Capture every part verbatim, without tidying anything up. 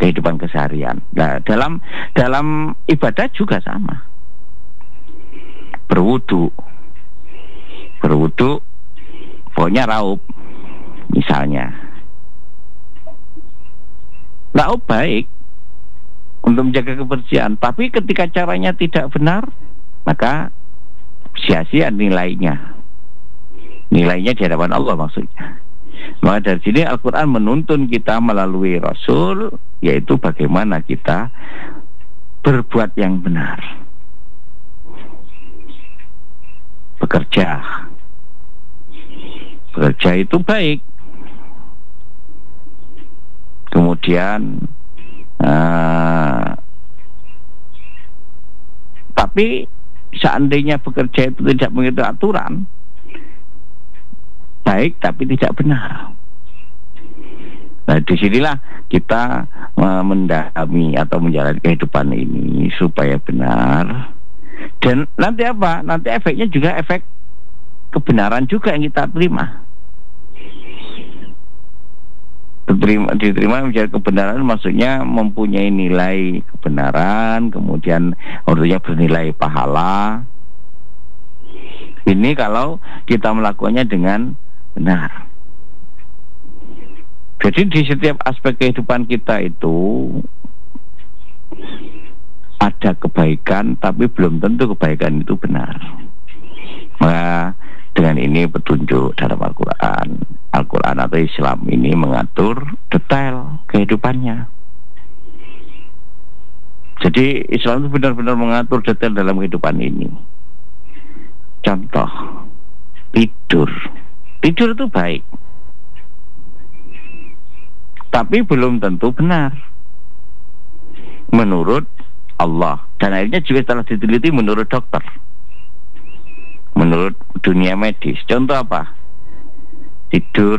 kehidupan keseharian. Nah, dalam dalam ibadah juga sama. Berwudu, berwudu, pokoknya raup, misalnya. Raup baik untuk menjaga kebersihan, tapi ketika caranya tidak benar, maka sia-sia nilainya. Nilainya di hadapan Allah maksudnya. Maka dari sini Al-Quran menuntun kita melalui Rasul, yaitu bagaimana kita berbuat yang benar. Bekerja. Bekerja itu baik. Kemudian uh, tapi seandainya bekerja itu tidak mengikuti aturan, baik tapi tidak benar. Nah, disinilah kita uh, mendalami atau menjalani kehidupan ini supaya benar. Dan nanti apa? Nanti efeknya juga efek kebenaran juga yang kita terima. Diterima, diterima menjadi kebenaran maksudnya mempunyai nilai kebenaran, kemudian artinya bernilai pahala. Ini kalau kita melakukannya dengan benar. Jadi di setiap aspek kehidupan kita itu ada kebaikan, tapi belum tentu kebaikan itu benar. Maka dengan ini petunjuk dalam Al-Quran. Al-Quran atau Islam ini mengatur detail kehidupannya. Jadi Islam itu benar-benar mengatur detail dalam kehidupan ini. Contoh, tidur. Tidur itu baik, tapi belum tentu benar menurut Allah. Dan akhirnya juga setelah diteliti menurut dokter, menurut dunia medis. Contoh apa? Tidur,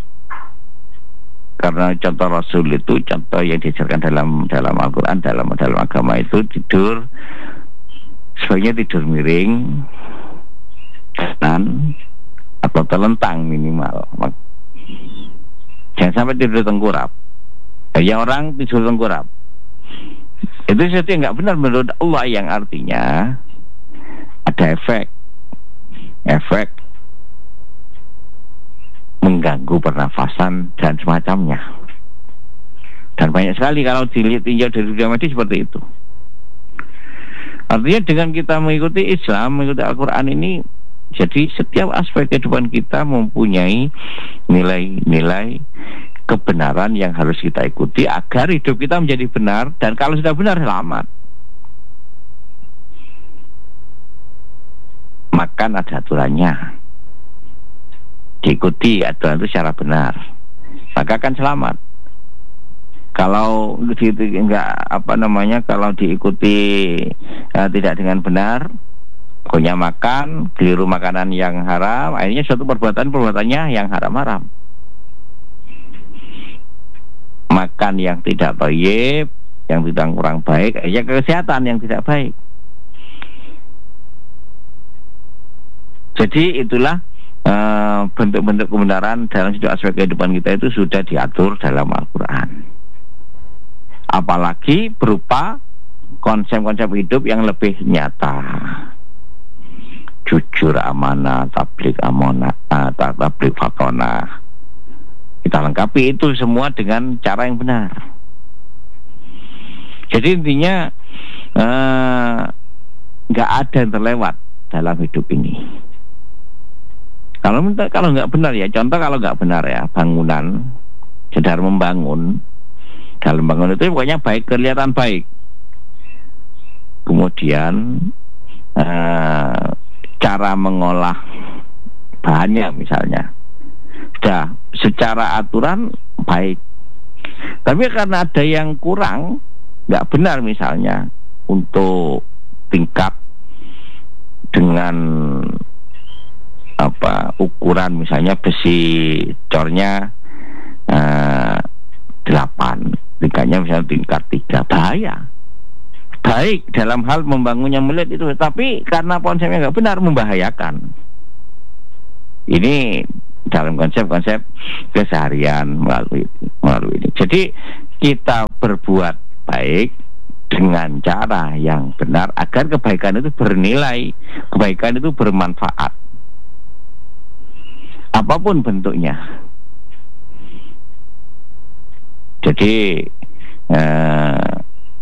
karena contoh Rasul itu, contoh yang diajarkan dalam dalam Al-Quran, dalam dalam agama itu, tidur sebaiknya tidur miring, kanan atau telentang minimal. Jangan sampai tidur tengkurap. Banyak orang tidur tengkurap. Itu sesuatu yang nggak benar menurut Allah, yang artinya ada efek efek mengganggu pernafasan dan semacamnya. Dan banyak sekali kalau dilihat tinjau dari dunia medis seperti itu. Artinya dengan kita mengikuti Islam, mengikuti Al-Quran ini, jadi setiap aspek kehidupan kita mempunyai nilai-nilai kebenaran yang harus kita ikuti agar hidup kita menjadi benar. Dan kalau sudah benar, selamat. Makan ada aturannya, diikuti aturan itu secara benar, maka akan selamat. Kalau di, enggak apa namanya kalau diikuti uh, tidak dengan benar, pokoknya makan keliru makanan yang haram, akhirnya suatu perbuatan perbuatannya yang haram-haram. Makan yang tidak thayyib, yang tidak kurang baik, akhirnya kesehatan yang tidak baik. Jadi itulah uh, bentuk-bentuk kebenaran dalam setiap aspek kehidupan kita itu sudah diatur dalam Al-Quran. Apalagi berupa konsep-konsep hidup yang lebih nyata. Jujur, amanah, tabligh amanah, uh, tabligh fatonah. Kita lengkapi itu semua dengan cara yang benar. Jadi intinya nggak uh, ada yang terlewat dalam hidup ini. Kalau kalau nggak benar ya, contoh kalau nggak benar ya, bangunan, sedar membangun, dalam bangunan itu pokoknya baik, kelihatan baik. Kemudian uh, cara mengolah bahannya misalnya, sudah secara aturan baik. Tapi karena ada yang kurang, nggak benar misalnya untuk tingkat dengan apa ukuran misalnya besi cornya uh, delapan, tingkatnya misalnya tingkat tiga, bahaya. Baik dalam hal membangunnya melihat itu, tapi karena konsepnya nggak benar membahayakan. Ini dalam konsep-konsep keseharian melalui melalui ini. Jadi kita berbuat baik dengan cara yang benar agar kebaikan itu bernilai, kebaikan itu bermanfaat, apapun bentuknya. Jadi eh,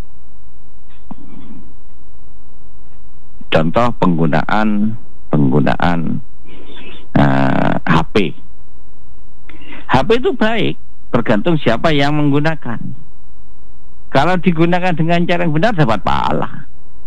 contoh penggunaan penggunaan eh, H P. H P itu baik, tergantung siapa yang menggunakan. Kalau digunakan dengan cara yang benar dapat pahala.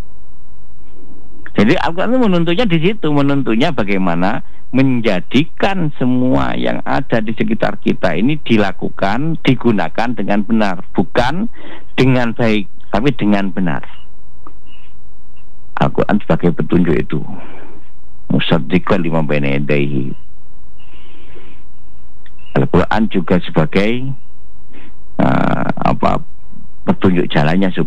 Jadi Al-Quran itu menuntutnya di situ, menuntutnya bagaimana menjadikan semua yang ada di sekitar kita ini dilakukan, digunakan dengan benar, bukan dengan baik, tapi dengan benar. Al-Quran sebagai petunjuk itu, musaddiqan lima baina yadayhi. Al-Quran juga sebagai uh, apa petunjuk jalannya